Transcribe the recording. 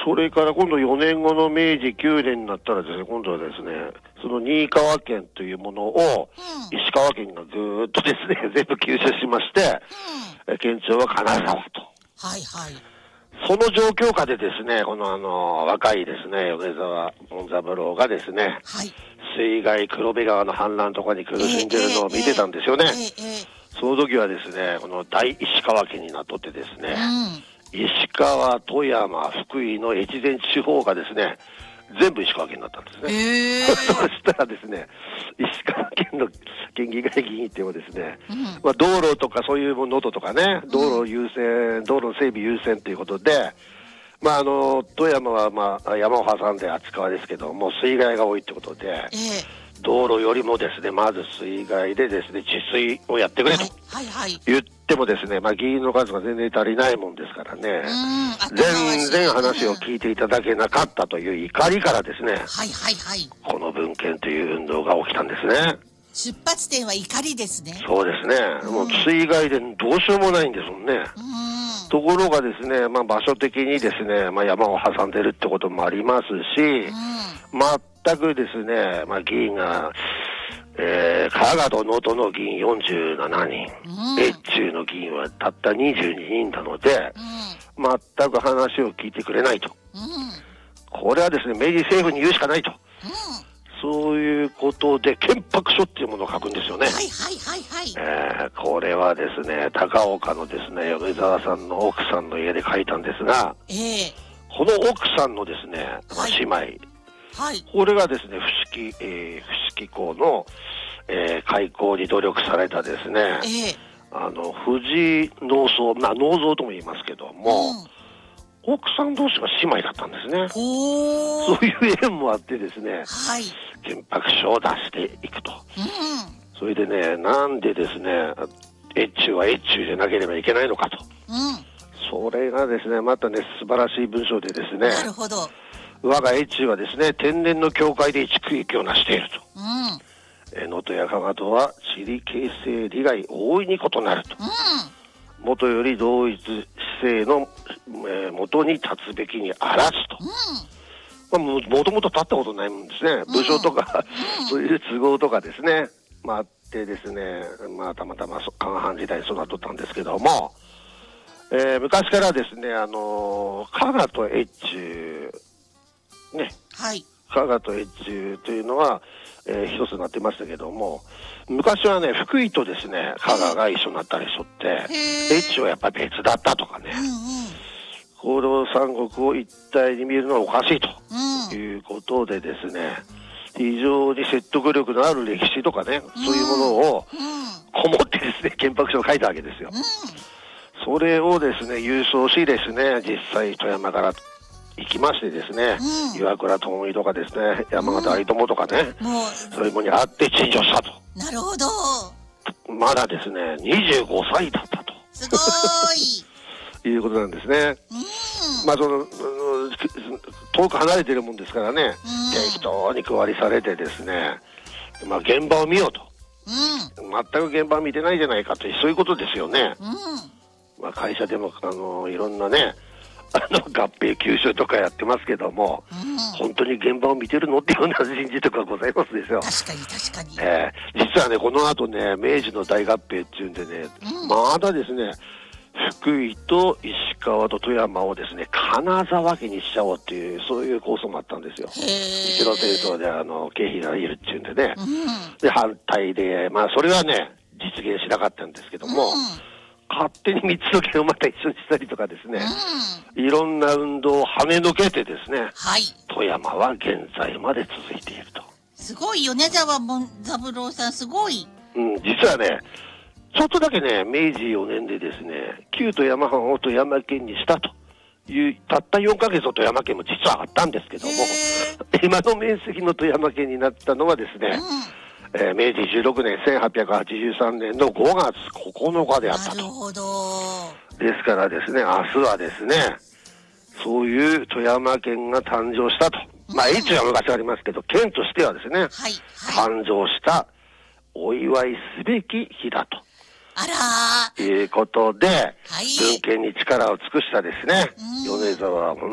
それから今度4年後の明治9年になったらですね、今度はですね、その新川県というものを、石川県がぐーっとですね、全部吸収しまして、県庁は金沢と。 はいはい。 その状況下でですね、この若いですね、米沢門三郎がですね、 はい。 水害、黒部川の氾濫とかに苦しんでるのを見てたんですよね。その時はですね、この大石川県になっとってですね、石川、富山、福井の越前地方がですね、全部石川県になったんですね。そしたらですね、石川県の県議会議員ってもですね、まあ、道路とかそういうものとかね、道路の整備優先ということで、まあ富山はまあ山を挟んで厚川ですけども、水害が多いってことで、道路よりもですね、まず水害でですね、治水をやってくれと言ってもですね、まあ議員の数が全然足りないもんですからね、全然話を聞いていただけなかったという怒りからですね、この文献という運動が起きたんですね。 出発点は怒りですね。 そうですね。もう水害でどうしようもないんですもんね。ところがですね、まあ場所的にですね、まあ山を挟んでるってこともありますし、全くですね、まあ議員が、加賀と能登の議員47人、越中の議員はたった22人なので、全く話を聞いてくれないと。これはですね、明治政府に言うしかないと。そういうことで憲白書っていうものを書くんですよね。これはですね、高岡のですね、米沢さんの奥さんの家で書いたんですが、この奥さんのですね、まあ、姉妹、これがですね、伏木港の、開港に努力されたですね、藤井農蔵、まあ農蔵とも言いますけども、奥さん同士が姉妹だったんですね。そういう縁もあってですね、憲白書を出していくと。それでね、なんでですね、越中は越中でなければいけないのかと。それがですね、またね、素晴らしい文章でですね、我が越中はですね、天然の境界で一区域を成していると。能登や加賀とは地理形成利害大いに異なると。元より同一姿勢の、元に立つべきにあらずと。もともと立ったことないもんですね。武将とか、そういう都合とかですね。まああってですね、まあたまたま韓藩時代に育っとったんですけども、昔からですね、加賀と越中、ね。加賀と越中というのは、一つになってましたけども、昔はね、福井とですね、加賀が一緒になったりしとって、越中はやっぱり別だったとかね、この三国を一体に見るのはおかしいということでですね、非常に説得力のある歴史とかね、そういうものをこもってですね、憲白書を書いたわけですよ。それをですね、郵送しですね、実際富山から行きましてですね、岩倉智美とかですね、山形有朋とかね、そういうものに会って陳情したと。 なるほど。 まだですね、25歳だったと。 すごい。いうことなんですね。まあ遠く離れてるもんですからね、適当に区割りされてですね、まあ現場を見ようと。全く現場を見てないじゃないかという、そういうことですよね。まあ会社でもいろんなね、合併吸収とかやってますけども、本当に現場を見てるのっていうような人事とかございますですよ。 確かに。 実はね、この後ね、明治の大合併っていうんでね、まだですね、福井と石川と富山をですね、金沢家にしちゃおうっていう、そういう構想もあったんですよ。日露戦争で経費がいるっていうんでね。で、反対で、まあそれはね、実現しなかったんですけども、勝手に三つの毛をまた一緒にしたりとかですね、いろんな運動を跳ねのけてですね、富山は現在まで続いていると。 すごい、米沢門三郎さんすごい。 実はね、ちょっとだけね、明治4年でですね、旧富山藩を富山県にしたという、たった4ヶ月の富山県も実はあったんですけども、今の面積の富山県になったのはですね、明治16年1883年の5月9日であったと。 なるほど。 ですからですね、明日はですね、そういう富山県が誕生したと。まあ、越中は昔ありますけど、県としてはですね、誕生したお祝いすべき日だと。いうことで、文献に力を尽くしたですね、米沢